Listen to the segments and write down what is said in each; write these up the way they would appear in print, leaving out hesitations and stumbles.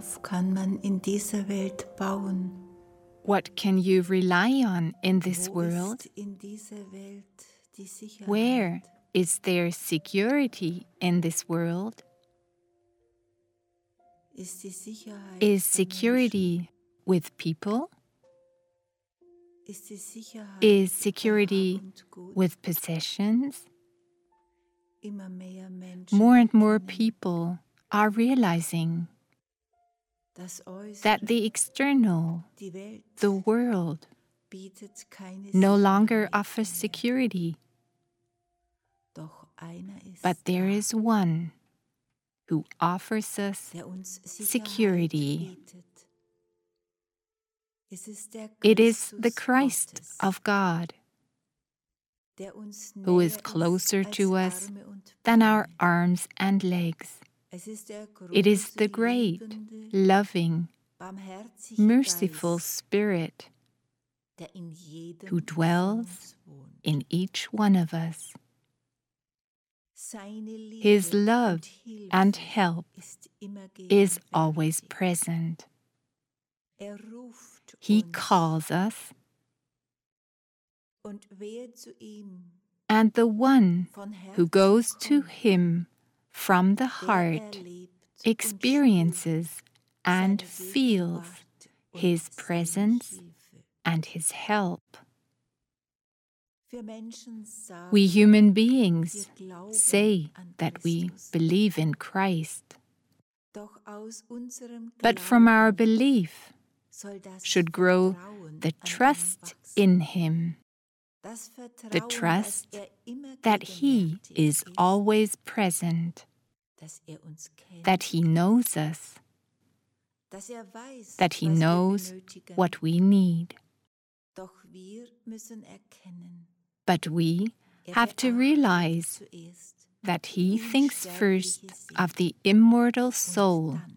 Worauf kann man in dieser Welt bauen? What can you rely on in this Wo world? ist in dieser Welt die Sicherheit? Where is there security in this world? Ist die Sicherheit Is bei security with people? Menschen? Ist die Sicherheit Is bei security Hab und Gut? with possessions? Immer mehr Menschen More and more erkennen, people are realizing das Äußere, that the external, die Welt, the world, bietet keine no longer Sicherheit offers mehr. security, Doch einer ist but there da, is one who offers us der uns Sicherheit security. bietet. Es ist der It is the Christus Christ Gottes, of God, der uns who is näher closer ist als to us Arme und than our Beine. arms and legs. Es ist der It is the große, great, liebende, loving, barmherzige merciful Geist, Spirit der in jedem who von dwells uns wohnt. in each one of us. Seine Liebe His love und Hilfe and help ist immer is always gegenwärtig. present. Ruft He uns, calls us, und wer zu ihm and the one von who Herzen goes to kommt, him from the der heart erlebt und experiences spürt and seine feels Gegenwart und his seine presence Hilfe. and his help. Wir Menschen sagen, We human wir beings glauben say an that we Christus. believe in Christ, Doch aus unserem but from our Glauben belief soll das should grow Vertrauen the an ihn trust wachsen. in him, Das Vertrauen, the dass trust immer that he gegenwärtig is always present, dass uns kennt, that he knows us, dass weiß, that he was wir knows benötigen. what we need. Doch wir müssen erkennen, But we have to beachtet realize zuerst that die he thinks first unsterbliche Seele of the immortal und soul dann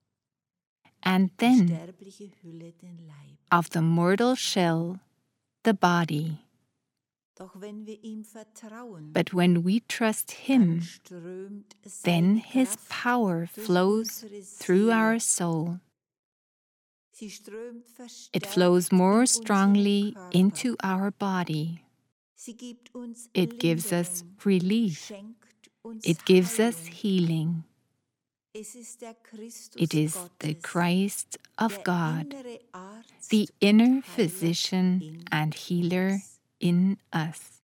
and die then sterbliche Hülle, den Leib. of the mortal shell, the body. Doch wenn wir ihm vertrauen, But when we trust dann him, strömt then seine his Kraft power durch flows unsere through Seele. our soul. Sie strömt It verstärkt flows more in unseren strongly Körper. into our body. Sie gibt uns It gives us Linderung, relief. schenkt uns It gives us Heilung. healing. Es ist der Christus It is Gottes, the Christ of der God, innere Arzt the und inner Heiler physician in and healer uns. in us.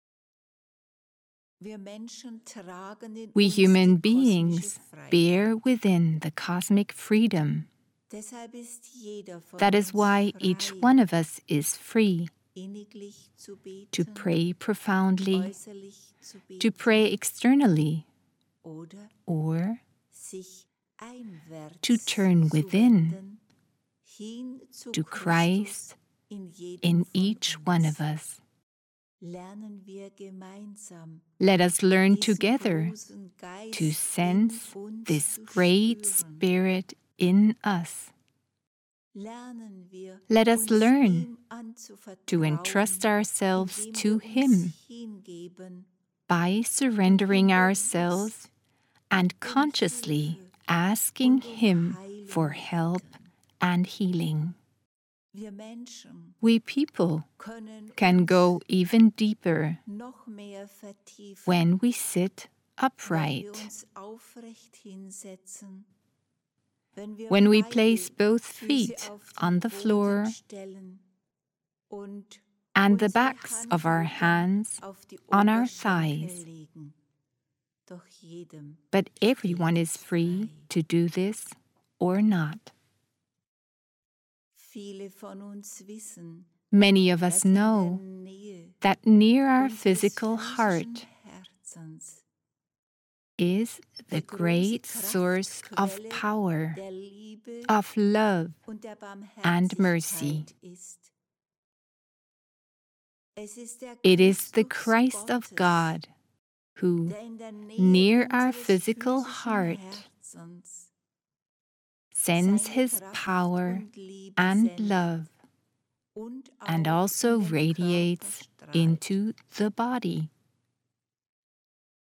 Wir Menschen tragen in We uns human die beings kosmische Freiheit. bear within the cosmic freedom. Deshalb ist jeder von That is uns why frei, each one of us is free inniglich zu beten, to pray profoundly, äußerlich zu beten, to pray externally, oder or sich einwärts to turn zu within wenden, hin zu to Christus Christ in jedem in von each uns. one of us. Lernen wir gemeinsam Let us learn diesen together großen Geist to sense in uns this zu great spüren. Spirit in us. Lernen wir, Let us uns learn ihm anzuvertrauen, to entrust ourselves indem to wir Him uns hingeben by surrendering und ourselves bewusst and consciously Hilfe asking und Him Heilung for help bitten. and healing. Wir Menschen We people können can uns go even deeper noch mehr vertiefen, when we sit wenn wir upright, uns aufrecht hinsetzen, wenn wir when we beide place both Füße feet auf on den the Boden floor stellen und and the unsere backs of our Handflächen hands auf die on our Oberschenkel thighs. legen. Doch jedem But everyone steht is es free frei. to do this or not. Viele von uns wissen, Many of us dass in der know Nähe that near our unseres physical physischen heart Herzens is the die große great source of Kraftquelle power, der Liebe of love, und der and mercy. Barmherzigkeit ist. Es ist der It is the Christus Christ of Gottes, God who, der in der Nähe near our unseres physical physischen heart, Herzens sends seine His Kraft power und Liebe and sendet love und and auch also in den radiates Körper strahlt. into the body.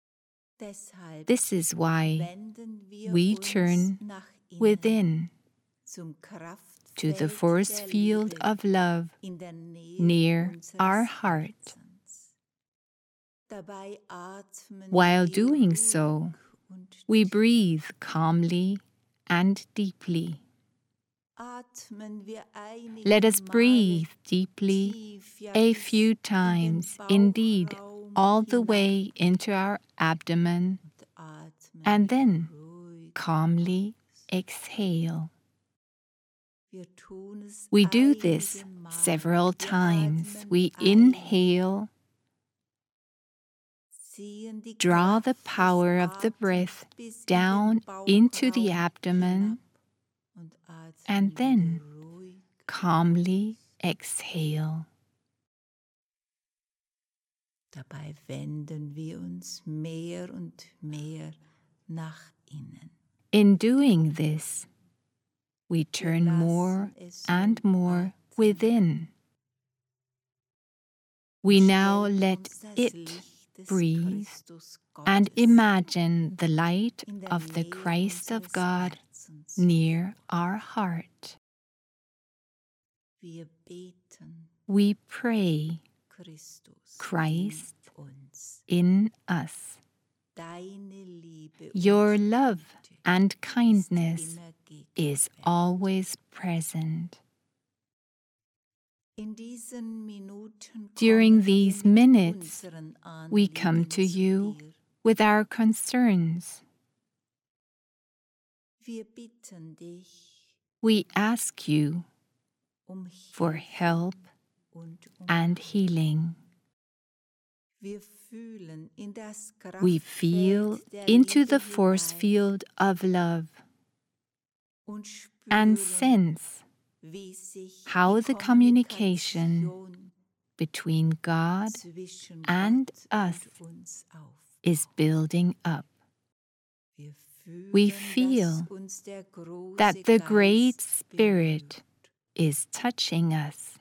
Deshalb This is why wenden wir we uns turn nach innen. within to the force field of love near our heart. While doing so, we breathe calmly and deeply. Let us breathe deeply a few times, indeed, all the way into our abdomen, and then calmly exhale. We do this several times. We inhale, draw the power of the breath down into the abdomen, and then calmly exhale. Dabei wenden wir uns mehr und mehr nach innen. In doing this, we turn more and more within. We now let it breathe and imagine the light of the Christ of God near our heart. We pray, Christ in us. Your love and kindness is always present. During these minutes, we come to you with our concerns. We ask you for help and healing. We feel into the force field of love and sense how the communication between God and us is building up. We feel that the Great Spirit is touching us.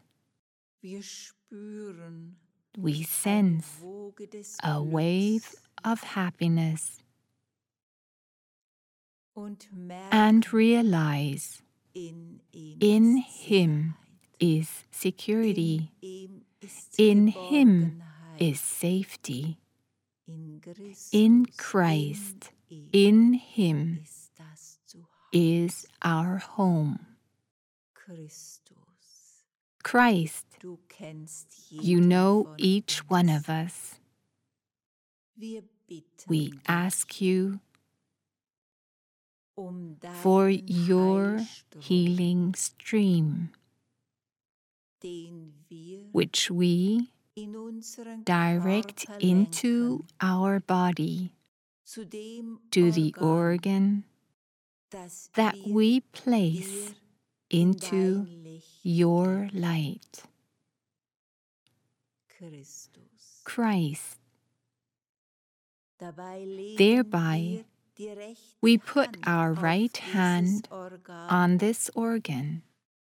We sense a wave of happiness and realize in Him is security. In Him is safety. In Christ, in Him is our home. Christ, you know each one of us. We ask you for your healing stream, which we direct into our body, to the organ that we place into your light. Christ. Thereby, we put our right hand on this organ.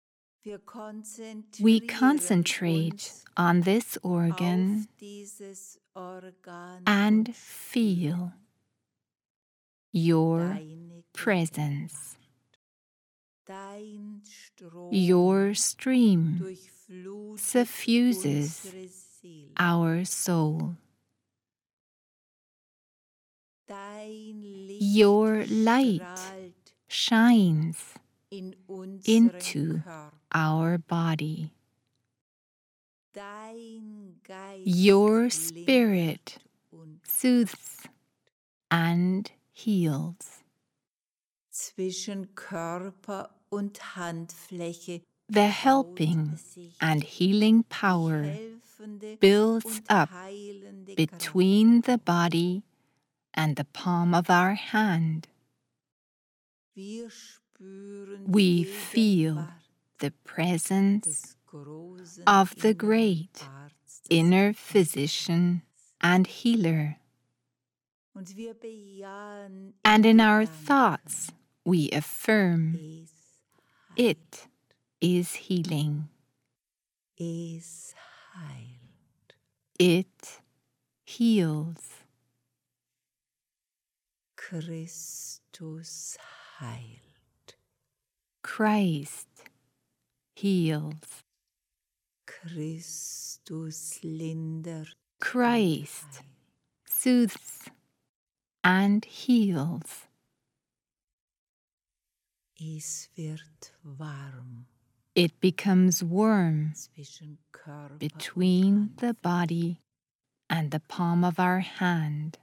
We concentrate on this organ and feel your presence. Your stream suffuses our soul. Your light shines into our body. Your spirit soothes and heals. The helping and healing power builds up between the body and the palm of our hand. We feel the presence of the great inner physician and healer. And in our thoughts, we affirm, it is healing. It heals. Christus heilt. Christ heals. Christus lindert. Christ soothes and heals. Es wird warm. It becomes warm Zwischen Körper between und the body and the palm of our hand.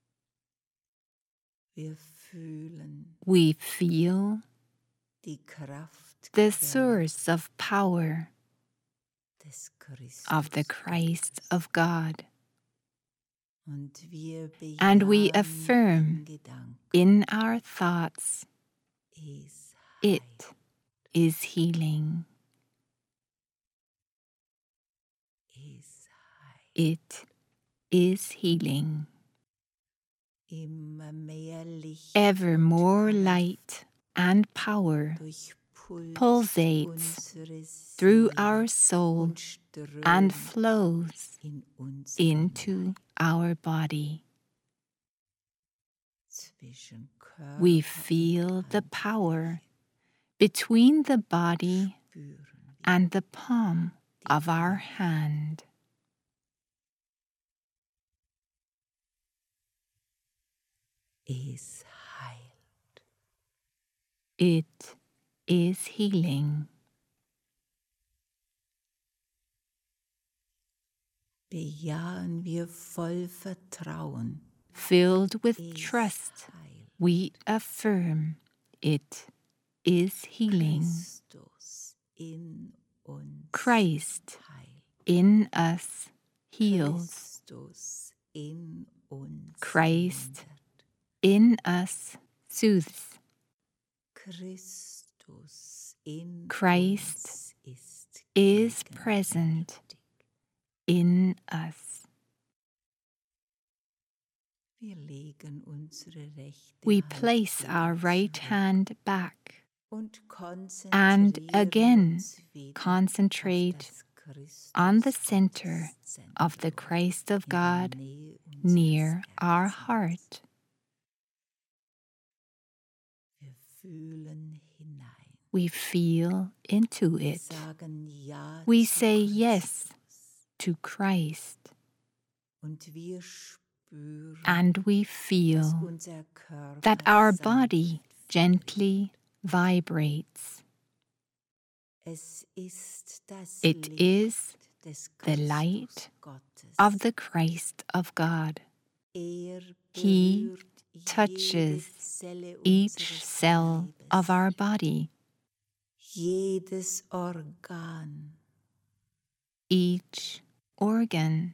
Wir fühlen We feel die Kraft the source of power des Christus. of the Christ of God, Und wir and we bejahen affirm in Gedanken, in our thoughts, es it heilt. is healing. Es heilt. It is healing. Immer mehr Licht Ever und more Kraft light and power pulsates unsere through Seele our soul und strömt and flows in unseren into Leib. our body. Zwischen Körper We und feel the Hand power between the body spüren wir and the palm of our hand. es heilt. It is healing. Bejahen wir voll Vertrauen. Filled with Es trust, heilt. we affirm it is healing. Christus in uns Christ heilt. in us heals. Christus in uns Christ lindert. in us soothes. Christus in Christ uns ist is present gegenwärtig. in us. Wir legen unsere rechte We Hand place our wieder right zurück hand back und and konzentrieren again uns wieder concentrate auf das on the Christus center of the Gotteszentrum Christ of in der God Nähe unseres near our Herzens. heart. Wir fühlen hinein. We feel into Wir it. sagen Ja We zu say yes Christus. to Christ, Und wir spüren, and we dass feel unser Körper that our sanft body wird. gently vibrates. Es ist das It Licht is des the Christus light Gottes. of the Christ of God. Er He berührt jede touches Zelle each unseres cell Leibes, of our body, jedes Organ. each organ.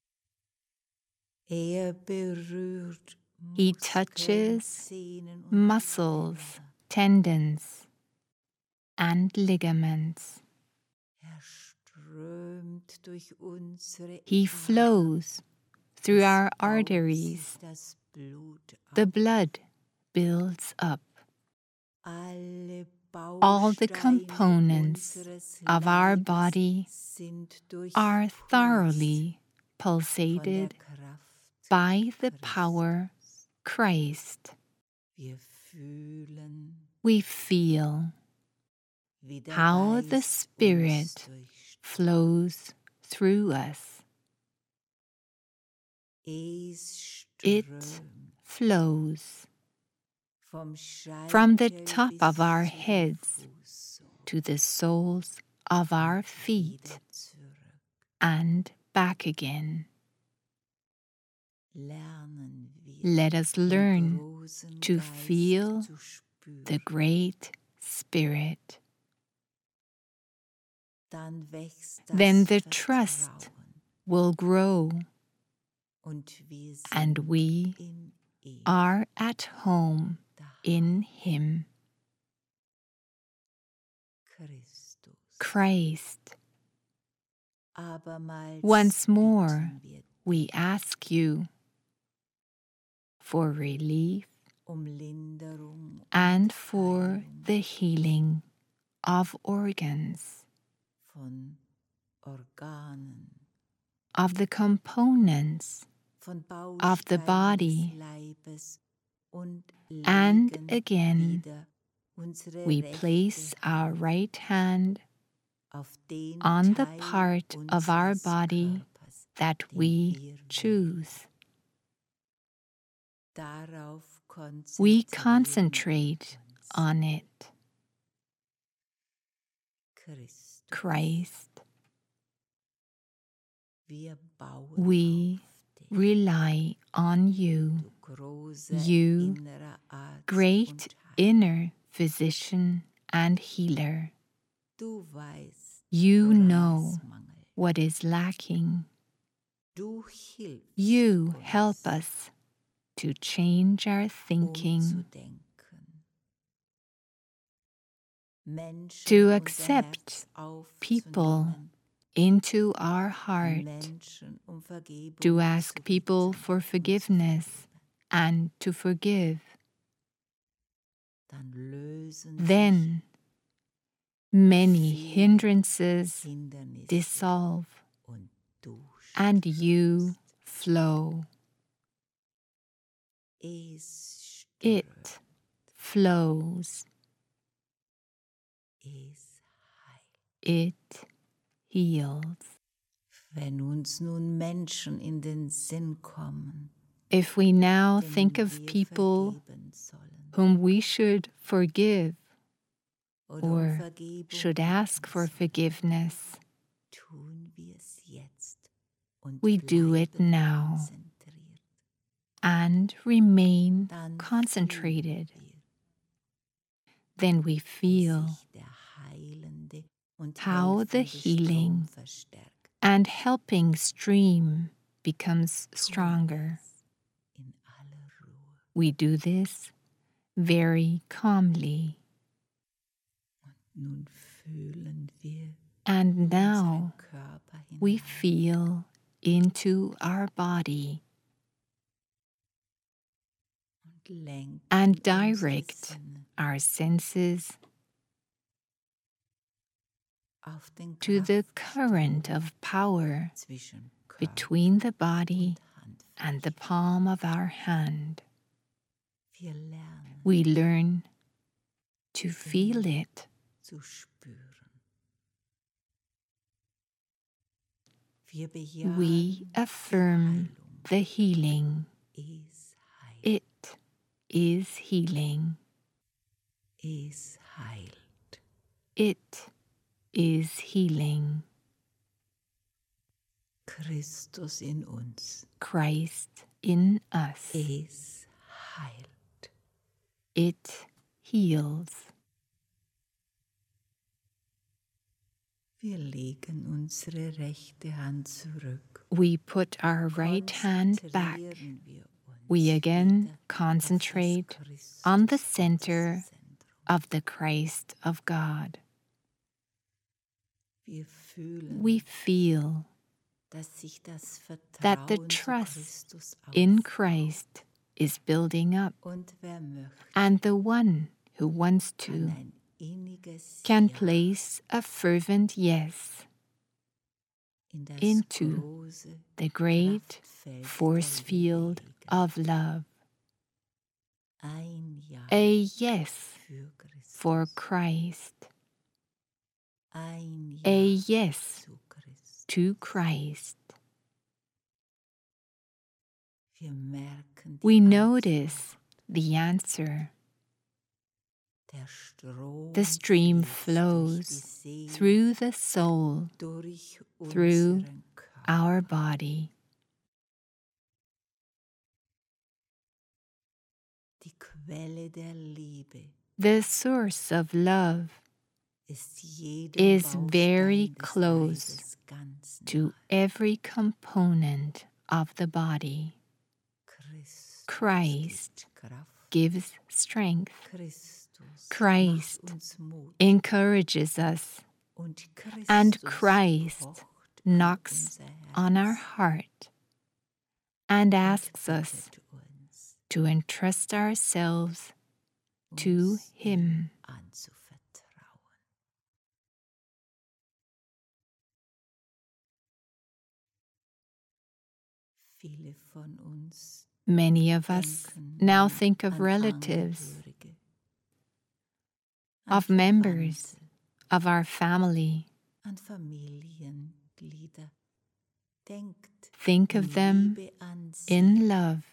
Er berührt He Muskeln, touches Sehnen und muscles, Bänder. tendons, and ligaments. Er strömt durch unsere He Adern. flows through Es our baut arteries. sich das Blut The auf. blood builds up. Alle All the Bausteine components unseres of our Leibes body sind are durchpulst thoroughly von der pulsated Kraft by the Christus. power Christ. Wir fühlen, We feel wie der how the Geist uns Spirit durchströmt. flows through us. Es It strömt flows vom from the Scheitel top bis of our zum heads Fußsohle to the soles of our feet wieder zurück. and back again. Lernen wir, Let us den learn großen to Geist feel zu spüren. the great Spirit. Dann wächst das Then the trust Vertrauen will grow, und wir sind and we in ihm are at home daheim. in Him. Christus. Christ. Abermals Once more, bitten wir we ask you for relief Linderung and und for Heilung the healing of organs, von Organen, of the components, von of the Bausteinen body, des Leibes und and legen again wieder unsere We rechte place our right hand auf den on the Teil part of our unseres body Körpers, that den we wir choose. darauf We konzentrieren concentrate wir uns. on it. Christus. Christ, Wir bauen we auf dich, rely on you, du großer you, innerer Arzt great und Heiler. inner physician and healer. Du weißt, You woran know es mangelt. what is lacking. Du hilfst You uns, help us to change our thinking, umzudenken. Menschen to unser accept Herz people aufzunehmen, into our heart, Menschen Vergebung to zu ask people bitten for und zu forgiveness vergeben. and to forgive. Dann lösen Then many viele hindrances sich Hindernisse dissolve und du and you strömst. flow. Es It strömt, flows. es heilt. It heals. Wenn uns nun Menschen in den Sinn kommen, If we now denen think of wir people vergeben sollen whom we should forgive oder or Vergebung should bitten ask for sollen, forgiveness, tun wir es jetzt und we do it bleiben now konzentriert. and remain Dann concentrated. fühlen wir, Then we wie feel sich der heilende und how the helfende healing Strom verstärkt and helping stream becomes stronger. in aller Ruhe. We do this very calmly. Nun fühlen wir And in now unseren Körper we hinein feel into our body und lenken and unsere direct Sinne our senses auf den to the Kraftstrom current of power zwischen Körper between the body und and the Handfläche. palm of our hand. Wir lernen We learn to feel it. zu spüren. Wir bejahen We affirm Heilung. the healing. Es heilt. It is healing. Es heilt. It is healing. Christus in uns. Christ in us. Es heilt. It heals. Wir legen unsere rechte Hand zurück. We put our right hand back. Konzentrieren wir uns We again wieder concentrate auf das on the Christus center Gotteszentrum. of the Christ of God. Wir fühlen, We feel dass sich das that the Vertrauen zu trust Christus in aufbaut. Christ is building up, Und wer möchte, and the one who wants kann to ein inniges can Ja place a fervent yes in das into große the great Kraftfeld force der field Liebe of love. ein Ja A yes für Christus. for Christ. Ein Ja A yes zu Christus. to Christ. Wir merken die We Antwort. notice the answer. Der Strom The stream fließt durch flows die Seele, through the soul, durch through unseren Körper. our body. Die Quelle der Liebe The source of love ist jedem is Baustein very des close Leibes ganz to nahe. every component of the body. Christus Christ gibt Kraft. gives strength, Christus Christ macht uns Mut. encourages us, Und Christus and Christ pocht knocks an unser on our Herz heart and und asks us bittet uns, to entrust ourselves to uns ihm Him. anzuvertrauen. Viele von uns Many of us denken now an think of relatives Angehörige, of members of our family. An Familienglieder. Denkt Think of in them Liebe an sie in love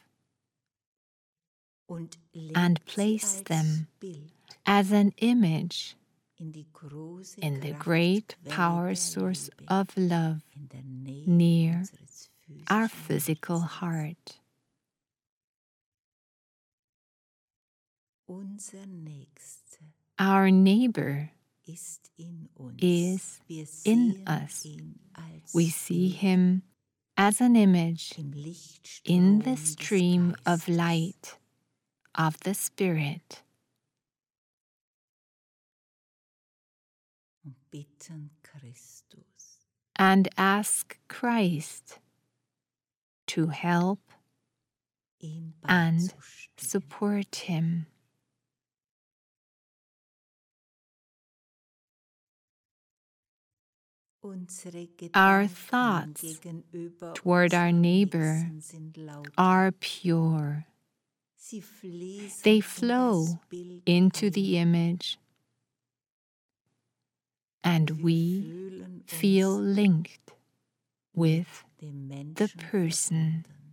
und and legt sie place als them Bild as an image in die große in the great Kraftquelle power der source Liebe of love in der Nähe near unseres our physischen physical Herzens. heart. Unser Nächster Our neighbor ist in uns. is Wir in sehen us. ihn als We see Bild him as an image im in Lichtstrom the des stream of Geistes. light of the Spirit, Und bitten Christus, and ask Christ to help ihm and beizustehen. support him. Unsere Our Gedanken thoughts gegenüber toward our unserem neighbor Nächsten sind lauter. are pure. Sie fließen They in das flow Bild into the ein. image, and Wir we fühlen feel uns linked with dem the Menschen person. verbunden.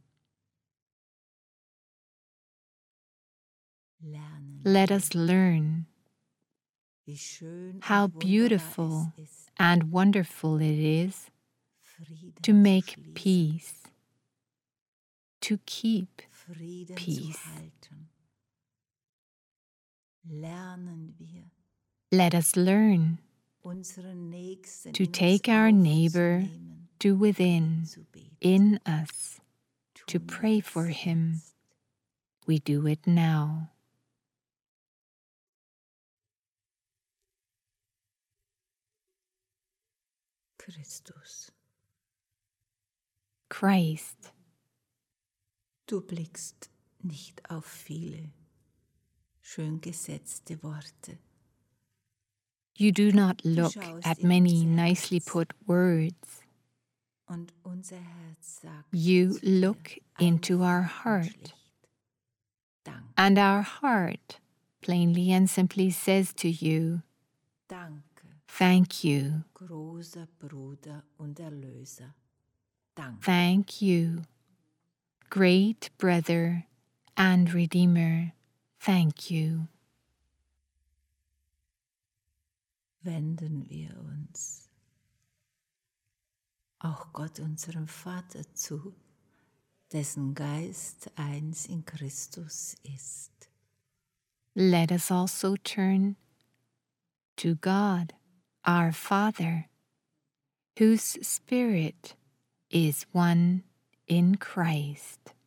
Lernen Let wir, us learn wie schön how und wunderbar beautiful es ist, and wonderful it is Frieden to zu make schließen, peace, to keep Frieden peace. zu halten. Lernen wir, Let us learn unseren Nächsten to in uns take our neighbor aufzunehmen, to within zu beten. in us, to Tun wir pray das for him. jetzt. We do it now. Christus, Christ, du blickst nicht auf viele schön gesetzte Worte. you do not look at many nicely put words. Und unser Herz sagt You zu dir look into our einfach und heart, schlicht, Danke, and our heart plainly and simply says to you, danke, thank you, großer Bruder und Erlöser. Danke. thank you, great brother and redeemer, thank you. Wenden wir uns auch Gott, unserem Vater, zu, dessen Geist eins in Christus ist. Let us also turn to God, our Father, whose Spirit is one in Christ.